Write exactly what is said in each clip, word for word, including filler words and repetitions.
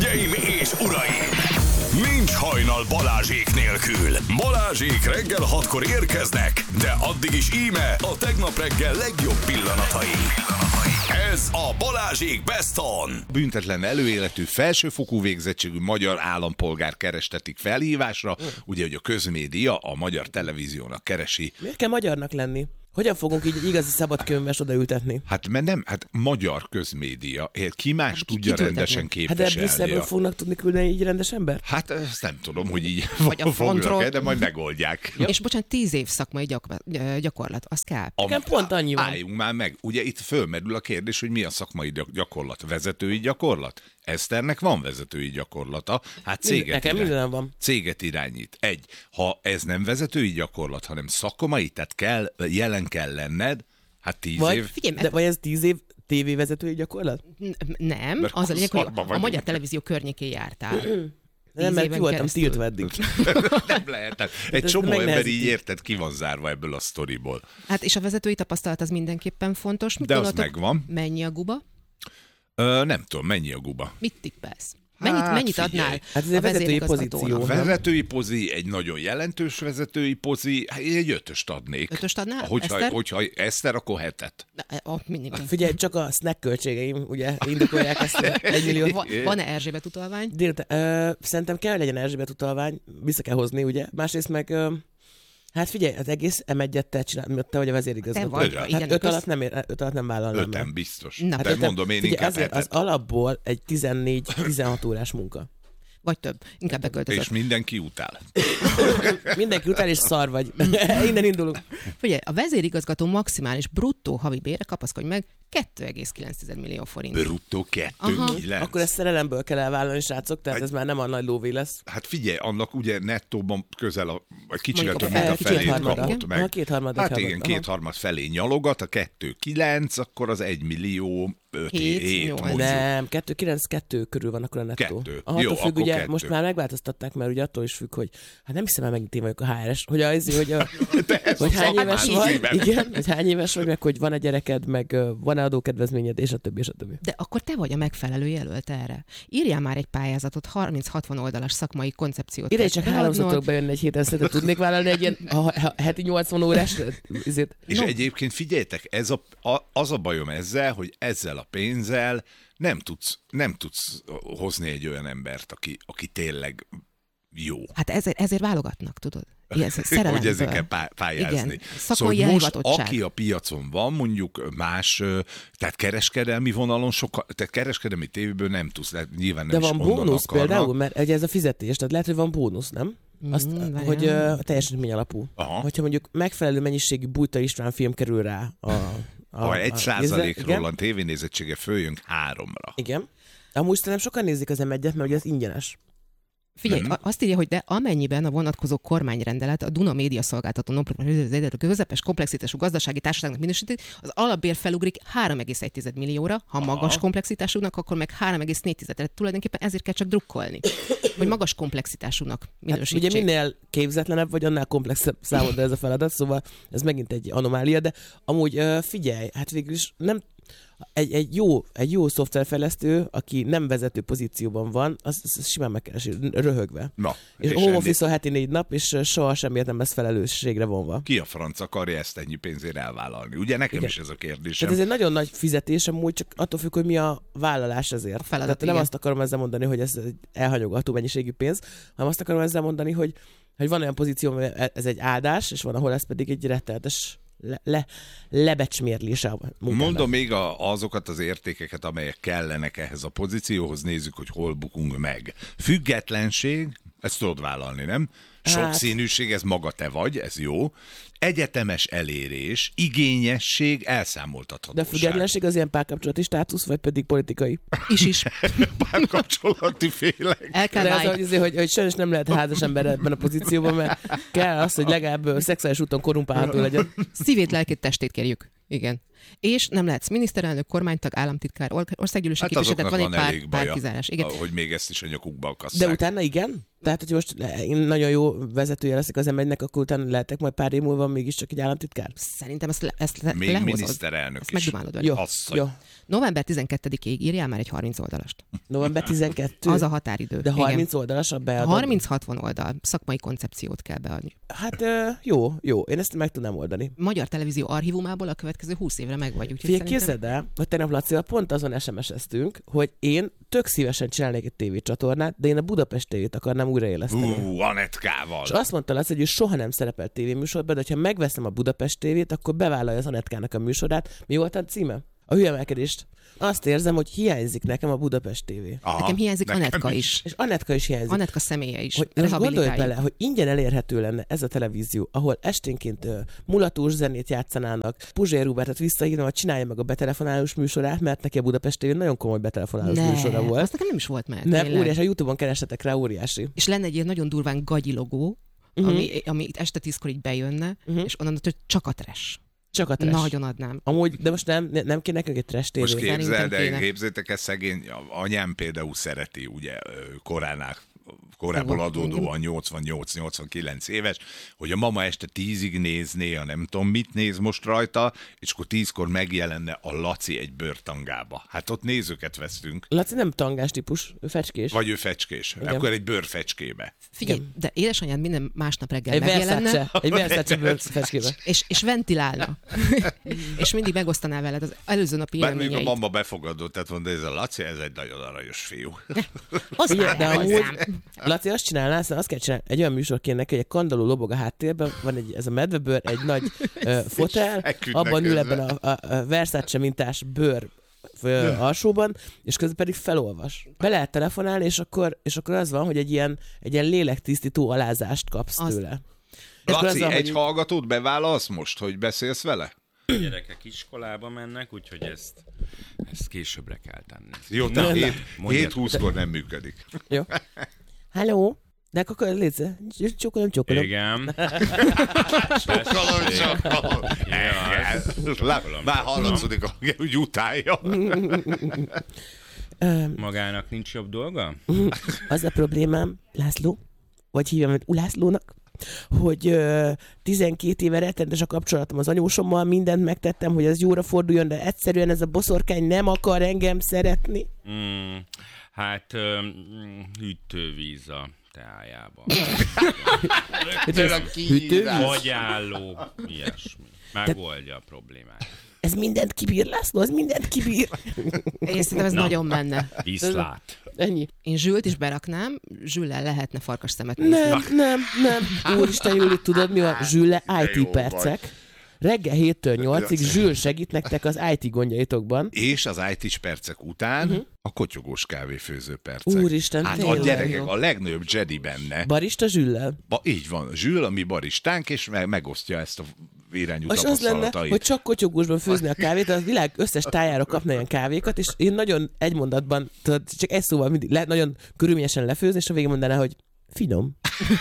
Hölgyeim és uraim! Nincs hajnal Balázsék nélkül. Balázsék reggel hatkor érkeznek, de addig is íme a tegnap reggel legjobb pillanatai. Ez a Balázsék Best On. Büntetlen előéletű, felsőfokú végzettségű magyar állampolgár kerestetik felhívásra. Ugye, hogy a közmédia a magyar televíziónak keresi. Miért kell magyarnak lenni? Hogyan fogunk így egy igazi szabadkönyves odaültetni? Hát mert nem, hát magyar közmédia. Ki más hát, tudja ki rendesen képviselni? Hát de Brüsszelből fognak tudni küldeni így rendes ember? Hát ezt nem tudom, hogy így vagy a frontról, de majd megoldják. Ja. És bocsánat, tíz év szakmai gyak- gyakorlat, az kell. Igen, pont annyi van. Álljunk már meg. Ugye itt fölmerül a kérdés, hogy mi a szakmai gyakorlat? Vezetői gyakorlat? Eszternek van vezetői gyakorlata, hát céget, Nekem irány, minden van. céget irányít. Egy, ha ez nem vezetői gyakorlat, hanem szakmai, tehát kell, jelen kell lenned, hát tíz vagy, év. Figyelj, de vagy ez tíz év tévévezetői gyakorlat? Nem, Mert az a lényeg, hogy a, vagyunk. a magyar televízió környékén jártál. Nem, mert ki voltam tiltva eddig. Nem lehet. Egy csomó ember így érted, ki van zárva ebből a sztoriból. Hát és a vezetői tapasztalat az mindenképpen fontos. Mit de az gondoltok, megvan. Mennyi a guba? Ö, nem tudom, mennyi a guba? Mit tippelsz? Mennyit, Hát, mennyit figyelj. adnál Hát ez egy a vezetői vezérigazgatónak? pozíció. Vezetői pozi, egy nagyon jelentős vezetői pozi, hát én egy ötöst adnék. Ötöst adnál? Hogyha, Eszter? hogyha Eszter, akkor hetet. Na, oh, mindig. Figyelj, csak a snack költségeim, ugye, indokolják ezt egy milliót. Va, van-e Erzsébet utalvány? Délután, ö, szerintem kell, hogy legyen Erzsébet utalvány, vissza kell hozni, ugye. Másrészt meg, ö, hát figyelj, az egész em egyet te csinálod, te vagy a vezérigazgató. Te vagy, Hát igen. Hát öt köz- alatt nem, ér, öt alatt nem vállalnám Öten meg. biztos. Na, De öten- mondom én figyelj, inkább ezért hetet. az alapból egy tizennégy-tizenhat órás munka. Vagy több. Inkább beköltözött. És mindenki utál. Mindenki utál, és szar vagy. Innen indulunk. Figyelj, a vezérigazgató maximális bruttó havi bére, kapaszkodj meg, kettő egész kilenc millió forint. Bruttó kettő Aha. kilenc. Akkor ezt szerelemből kell elvállalni, srácok, tehát ez már nem a nagy lóvé lesz. Hát figyelj, annak ugye nettóban közel a, vagy kicsivel Mondjuk több a mint a fel- felét kétharmada. kapott Aha, meg. kétharmada Hát kell igen, meg. Aha. kétharmad felé nyalogat, a kettő kilenc, akkor az egy millió öt Hét, hét nyolc. mondjuk. Nem, kettő kilenc kettő körül van akkor a nettó. Kettő. Aha, Jó, attól függ, akkor ugye, kettő. most már megváltoztatták, mert ugye attól is függ, hogy hát nem hiszem, hogy megint én vagyok a há er es, hogy, az, hogy, a, hogy hány éves szakmás vagy, szívem. igen, hogy hány éves vagy, meg hogy van-e gyereked, meg ö, van-e adókedvezményed, és a többi, és a többi. De akkor te vagy a megfelelő jelölt erre. Írjál már egy pályázatot, harminc-hatvan oldalas szakmai koncepciót. Ide kell csak beadnod. háromszor tudok bejönni egy héten, szerintem tudnék vállalni egy ilyen ha, ha, heti nyolcvan órás izét. És No. egyébként figyeljetek, ez a, a, az a bajom ezzel, hogy ezzel a pénzzel nem tudsz, nem tudsz hozni egy olyan embert, aki, aki tényleg jó. Hát ezért, ezért válogatnak, tudod? Ilyen szerelemből. Hogy ezért kell pá- pályázni. Igen, Szóval szakmai hogy most, elhivatottság. aki a piacon van, mondjuk más, ö, tehát kereskedelmi vonalon, sokkal, tehát kereskedelmi tévéből nem tudsz, tehát nyilván nem De is van onnan bónusz akarnak. például, mert ugye ez a fizetés, tehát lehet, hogy van bónusz, nem? Azt, Mm, hogy vajon? uh, teljesítmény alapú. Aha. Hogyha mondjuk megfelelő mennyiségű Bújta István film kerül rá a... a Ha egy százalékról igen? a tévénézettsége följön háromra. Igen. Amúgy szerintem sokan nézik az em egyet, mert ugye ez ingyenes. Figyelj, Nem. a- azt írja, hogy de amennyiben a vonatkozó kormányrendelet a Duna média szolgáltató non-profit közepes komplexitású gazdasági társaságnak minősíti, az alapbér felugrik három egész egy millióra, ha magas komplexitásúnak, akkor meg három egész négy. Tehát tulajdonképpen ezért kell csak drukkolni, hogy magas komplexitásúnak Hát minősítsék. ugye minél képzetlenebb vagy, annál komplexebb számodra ez a feladat, szóval ez megint egy anomália, de amúgy uh, figyelj, hát végül is nem egy, egy, jó, egy jó szoftverfejlesztő, aki nem vezető pozícióban van, az, az, az simán megkeresi, röhögve. Na, És, és home ennél- office heti négy nap, és uh, soha semmiért nem lesz felelősségre vonva. Ki a franc akarja ezt ennyi pénzért elvállalni? Ugye nekem Igen. is ez a kérdésem. Tehát ez egy nagyon nagy fizetés, amúgy csak attól függ, hogy mi a vállalás ezért. A feladat, Tehát nem igen. azt akarom ezzel mondani, hogy ez egy elhanyogató mennyiségű pénz, hanem azt akarom ezzel mondani, hogy, hogy van olyan pozíció, ahol ez egy áldás, és van, ahol ez pedig egy rettenetes le, le, lebecsmérlése a munkának. Mondom még a, azokat az értékeket, amelyek kellenek ehhez a pozícióhoz, nézzük, hogy hol bukunk meg. Függetlenség, ezt tudod vállalni, nem? Sokszínűség, ez maga te vagy, ez jó. Egyetemes elérés, igényesség, De elszámoltathatóság. a függetlenség az ilyen párkapcsolati státusz, vagy pedig politikai? Is is. Párkapcsolati félek. El kell De az, válni. hogy, hogy, hogy sajnos nem lehet házas ember ebben a pozícióban, mert kell az, hogy legalább szexuális úton korumpálható legyen. Szívét, lelkét, testét kérjük. Igen. és nem lehetsz miniszterelnök, kormánytag, államtitkár, országgyűlési Hát képviselő, tehát azoknak van van egy elég pár, baja, pár kizárás. Igen. hogy még ezt is a nyakukba akasszák. De utána igen? Tehát, hogy most én nagyon jó vezetője leszek az em egynek, akkor utána lehetek majd pár év múlva mégiscsak egy államtitkár? Szerintem ezt, le, ezt le, Még lehozod. miniszterelnök Ezt is. megdumálod vele. Jó, Asszony. jó. November tizenkettedikéig írjál már egy harminc oldalast. November tizenkettő. Az a határidő. De harminc oldalas a beadod. harminc-hatvan oldal. Szakmai koncepciót kell beadni. Hát ö, jó, jó. Én ezt meg tudnám oldani. Magyar Televízió archívumából a következő húsz évre meg vagy. Figyelj, képzeld el, hogy tegnap Lacival pont azon es em es-eztünk, hogy én tök szívesen csinálnék egy tévécsatornát, de én a Budapest tévét akarnám újraéleszteni. Ú, Anetkával. És azt mondta Laci, hogy ő soha nem szerepelt tévéműsorban, de ha megveszem a Budapest tévét, akkor bevállalja az Anetkának a műsorát. Mi volt a címe? A hülyemelkedést. Azt érzem, hogy hiányzik nekem a Budapest tévé. Aha, Nekem hiányzik nekem Anetka is. És Anetka is hiányzik. Anetka személye is. Hogy most gondolj Rehabilitáljuk. bele, hogy ingyen elérhető lenne ez a televízió, ahol esténként uh, mulatós zenét játszanának, Puzsér Róbertet visszahívna, hogy csinálja meg a betelefonálós műsorát, mert neki a Budapest tévén nagyon komoly betelefonálós Ne, műsora volt. azt nekem nem is volt meg. Nem, tényleg. óriási, a YouTube-on keressetek rá, óriási. És lenne egy ilyen nagyon durván gagyi logó, Uh-huh. ami, ami itt este tízkor így bejönne, Uh-huh. és onnan hogy csak a trash. Csak a trash. Nagyon adnám. Amúgy, de most nem, nem kéne nekünk egy trash tévé. Most képzeld, Szerintem de kéne. képzétek ezt szegény, anyám például szereti, ugye koránál, korából adódóan nyolcvannyolc-nyolcvankilenc éves, hogy a mama este tízig nézné, a nem tudom mit néz most rajta, és akkor tízkor megjelenne a Laci egy bőrtangába. Hát ott nézőket vesztünk. Laci nem tangás típus, ő fecskés. Vagy ő fecskés. Igen. Akkor egy bőrfecskébe. Figyelj, de édesanyád minden másnap reggel Egy megjelenne, Versace, egy Versace bőr fecskébe. és, és ventilálna. és mindig megosztaná veled az előző napi Bár még a élményeit. mama befogadott, tehát mondta, ez a Laci, ez egy nagyon aranyos fiú. Az Ugye, de már amúgy, hozzám. Laci, azt csinálná, azt kell csinálni, egy olyan műsor kéne neki, hogy egy kandalló lobog a háttérben, van egy, ez a medvebőr, egy nagy uh, fotel, feküdnek abban ül közben. ebben a, a, a Versace mintás bőr ö, alsóban, és közben pedig felolvas. Be lehet telefonálni, és akkor, és akkor az van, hogy egy ilyen, egy ilyen lélektisztító alázást kapsz Az- tőle. És akkor Laci, az van, egy hogy- hallgatót bevállalsz most, hogy beszélsz vele? A gyerekek iskolába mennek, úgyhogy ezt, ezt későbbre kell tenni. Jó, tehát Nem. hét húszkor nem működik. Jó. Halló? De akkor légy, csokolom, csokolom. Igen. Lá- Már hallatszódik, hogy utálja. Öm, Magának nincs jobb dolga? Az a problémám, László, vagy hívjam őt Ulászlónak, hogy ö, tizenkét éve rettenetes a kapcsolatom az anyósommal, mindent megtettem, hogy az jóra forduljon, de egyszerűen ez a boszorkány nem akar engem szeretni. Mm, hát um, hűtővíz a teájában. Hűtővíz? Vagyálló, ilyesmi. Megoldja a problémát. Ez mindent kibír, László, ez mindent kibír. Én szerintem ez Na. nagyon menne. Viszlát. Ennyi. Én Zsült is beraknám, Zsüllel lehetne farkas szemet nézni. Nem, nem, nem. Úristen, Júli, tudod mi van? Zsülle i té jó percek. Reggel héttől nyolcig Zsül segít nektek az i té gondjaitokban. És az í té-s percek után uh-huh. a kotyogós kávéfőző percek. Úristen, hát a tényleg gyerekek, jó. a legnagyobb Jedi benne. Barista Zsüllel. Ba, így van, Zsül, a mi baristánk, és meg, megosztja ezt a irányú És az lenne, tapasztalatait. hogy csak kotyogósban főzni a kávét, a világ összes tájára kapna ilyen kávékat, és én nagyon egy mondatban, tudod, csak egy szóval mindig le, nagyon körülményesen lefőzni, és a végén mondaná, hogy finom.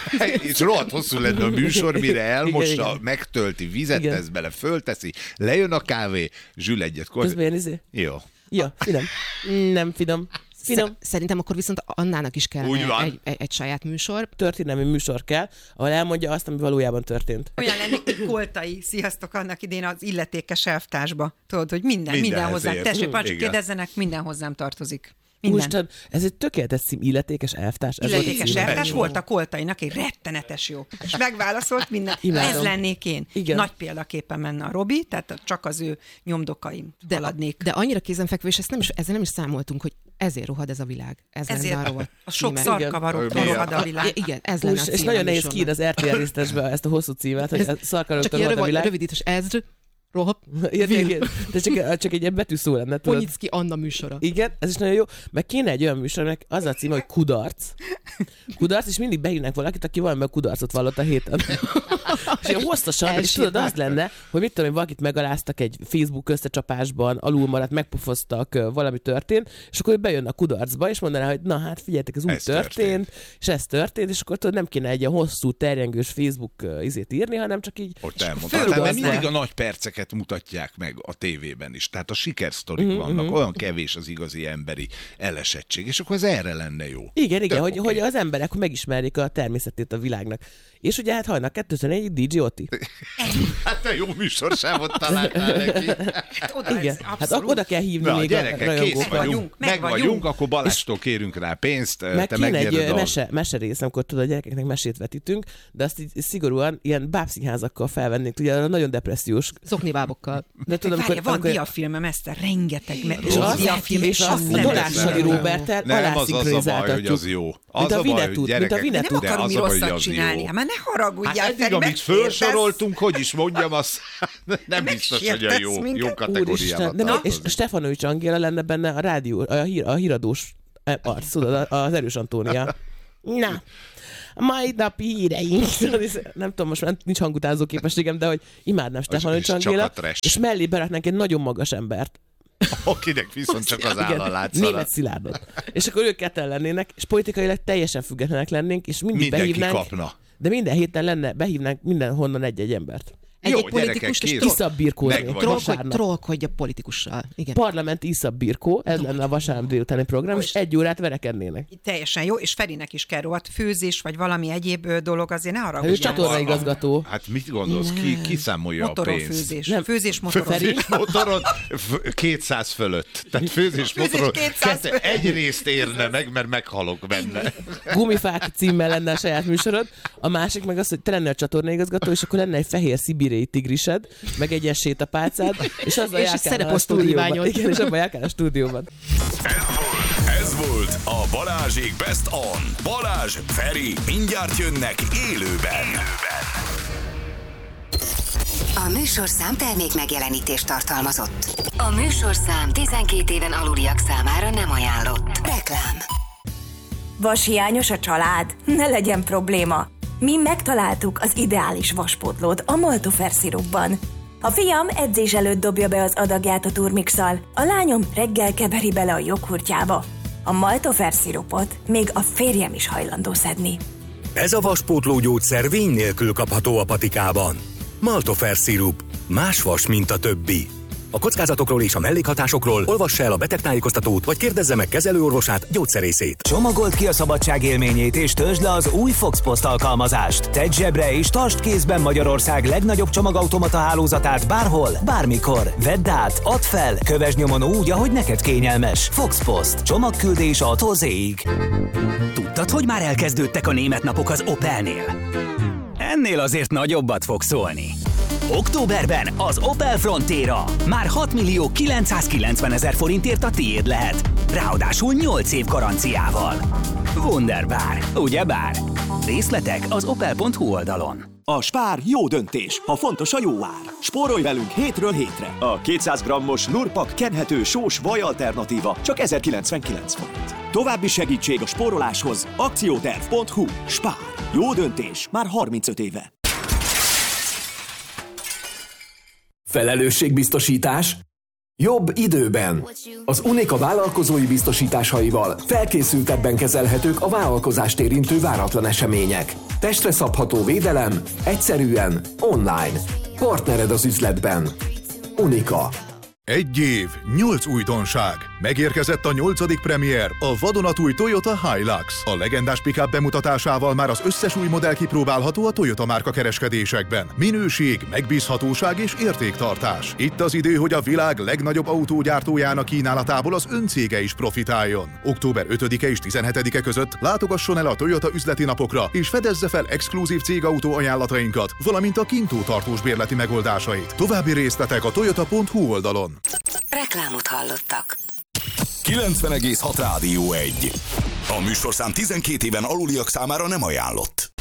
És rohadt hosszú lenne a műsor, mire elmossa, Igen, igen. megtölti, vizet Igen. tesz bele, fölteszi, lejön a kávé, Zsül egyet koty... Közben ilyen izé. Jó. Ja, finom. Nem finom. Finom. Sze- Szerintem akkor viszont Annának is Úgy kellene van. egy, egy, egy saját műsor. Történelmi műsor kell, ahol elmondja azt, ami valójában történt. Olyan lennék, hogy Koltai, sziasztok, annak idén az illetékes elvtársba. Tudod, hogy minden, minden, Mindenhez hozzám. ért. Tessék, Hm, már csak igen. kérdezzenek, minden hozzám tartozik. Minden. Úristen, ez egy tökéletes cím, illetékes elvtárs. Ez volt a Illetékes címe. elvtárs volt a Koltainak, egy rettenetes jó. És megválaszolt minden. Imádom. Ez lennék én. Igen. Nagy példaképpen menne a Robi, tehát csak az ő nyomdokaim De, haladnék. de annyira kézenfekvő, és ezt nem is, ezzel nem is számoltunk, hogy ezért rohad ez a világ. Ez lenne a Ezért rovat a sok címe. szarkavarokra Igen. rohad a világ. I- Igen, ez lenne Úr, a és címe nagyon a nehéz műsornak. kiírni az er té el résztesbe ezt a hosszú címet, hogy Ez- szarkarokra Csak ilyen rohad a rövid, világ. rövidítés, ez rohad, Érted, érted? De csak, csak egy ilyen betűszó lenne, tudod? Ponyicki Anna műsora. Igen, ez is nagyon jó, meg kéne egy olyan műsornak az a címe, hogy kudarc. Kudarc, és mindig behívnak valakit, aki valamiben kudarcot vallott a héten. És ilyen hosszasan, és tudod, az lenne, hogy mit tudom én, valakit megaláztak egy Facebook összecsapásban, alul maradt, megpofoztak, ö, valami történt, és akkor ő bejön a kudarcba, és mondaná, hogy na hát figyeljetek, ez úgy Ez történt, történt. és ez történt, és akkor tudod, nem kéne egy ilyen hosszú, terjengős Facebook ö, izét írni, hanem csak így Ott és elmondtam. fölrugaszná. Mert mindig a nagy perceket ezeket mutatják meg a tévében is. Tehát a sikersztorik mm-hmm. vannak, olyan kevés az igazi emberi elesettség, és akkor ez erre lenne jó. Igen, igen, hogy, okay. hogy az emberek megismerjék a természetét a világnak. És ugye hát hajnak kettőszörnégy dé dzsé Oti. Hát a jó műsorsávot találtál neki. Hát oda, Igen, hát akkor oda kell hívni Na, még gyerekek, a kész rajongókat. vagyunk, meg, meg vagyunk, vagyunk, akkor Balástól kérünk rá pénzt, meg te kéne megnyered egy a... mese, mese rész, amikor tudod, a gyerekeknek mesét vetítünk, de azt így szigorúan ilyen bábszínházakkal felvennénk, ugye nagyon depressziós. Zoknibábokkal. De tudom, Várja, amikor, van amikor... diafilmem, ezt a rengeteg me- És az, diafilm, és azt a Dolássali Róberttel Nem, az az a baj, hogy az jó. Az a baj, hogy gyerekek, de nem akarom mi rosszat csinálni. Hát már ne haragudjál, hát eddig, amit felsoroltunk, hogy is mondjam, az nem biztos, hogy a jó, jó kategóriába. De és Stefanovics Angéla lenne benne a rádió, a, hír, a híradós arc, tudod, az Erős Antónia. Na, mai napi híreink. Nem tudom, most már nincs hangutánzó képességem, de hogy imádnám Stefanovics Angéla, és mellé beraknánk egy nagyon magas embert. Akinek viszont csak az álla látszana. Németh Szilárdot. És akkor ők ketten lennének, és politikailag teljesen függetlenek lennénk, és mindig mindenki behívnánk. Kapna. De minden héten lenne, behívnánk mindenhonnan egy-egy embert. Egy-egy politikus, és Iszap Birkózni. Trollkodj, trollkodj a politikussal. Igen. Parlamenti Iszap Birkó, ez lenne a vasárnap délutáni program, és egy órát verekednének. Teljesen jó, és Ferinek is kell rohadt főzés, vagy valami egyéb ö, dolog, azért ne haragudjál. Ő csatornaigazgató. Hát mit gondolsz, ki, ki számolja motoron a pénzt? Főzés. Nem. Főzés motoron. Főzés motoron kétszáz fölött. Tehát főzés motoron kette, egy részt érne meg, mert meghalok benne. Gumifák címmel lenne a saját műsorod. A másik meg az, hogy te lennél a csatornaigazgató, és akkor lenne egy fehér szibériai tigrised, meg egy ilyen sétapálcád, és azzal járkálnál a stúdióban. Igen, és abban járkál a stúdióban. Ez volt a Balázsék Best On. Balázs, Feri, mindjárt jönnek élőben. A műsorszám termék megjelenítést tartalmazott. A műsorszám tizenkét éven aluliak számára nem ajánlott. Reklám. Vashiányos a család? Ne legyen probléma. Mi megtaláltuk az ideális vaspótlót a Maltofer szirupban. A fiam edzés előtt dobja be az adagját a turmixal, a lányom reggel keveri bele a joghurtjába. A Maltofer szirupot még a férjem is hajlandó szedni. Ez a vaspótló gyógyszer vény nélkül kapható a patikában. Maltofer szirup. Más vas, mint a többi. A kockázatokról és a mellékhatásokról olvassa el a betegtájékoztatót, vagy kérdezze meg kezelőorvosát, gyógyszerészét. Csomagold ki a szabadság élményét és töltsd le az új Fox Post alkalmazást. Tedd zsebre és tartsd kézben Magyarország legnagyobb csomagautomata hálózatát bárhol, bármikor. Vedd át, add fel, kövesd nyomon úgy, ahogy neked kényelmes. Fox Post. Csomagküldés A-tól Z-ig. Tudtad, hogy már elkezdődtek a német napok az Opelnél? Ennél azért nagyobbat fog szólni. Októberben az Opel Frontera már hat millió kilencszázkilencven ezer forintért a tiéd lehet. Ráadásul nyolc év garanciával. Wunderbar, ugyebár? Részletek az opel pont hu oldalon. A Spár jó döntés, ha fontos a jó ár. Spórolj velünk hétről hétre. A kétszáz grammos Nurpak kenhető sós vaj alternatíva csak ezerkilencvenkilenc forint. További segítség a spóroláshoz akcióterv pont hu. Spár. Jó döntés már harmincöt éve. Felelősségbiztosítás? Jobb időben. Az Unica vállalkozói biztosításaival felkészültebben kezelhetők a vállalkozást érintő váratlan események. Testre szabható védelem, egyszerűen, online. Partnered az üzletben. Unica. Egy év, nyolc újdonság. Megérkezett a nyolcadik premier, a vadonatúj Toyota Hilux. A legendás pick-up bemutatásával már az összes új modell kipróbálható a Toyota márka kereskedésekben. Minőség, megbízhatóság és értéktartás. Itt az idő, hogy a világ legnagyobb autógyártójának kínálatából az öncége is profitáljon. október ötödike és tizenhetedike között látogasson el a Toyota üzleti napokra, és fedezze fel exkluzív cégautó ajánlatainkat, valamint a kintó tartós bérleti megoldásait. További részletek a toyota pont hu oldalon. Reklámot hallottak. kilencven egész hat Rádió egy. A műsorszám tizenkét éven aluliak számára nem ajánlott.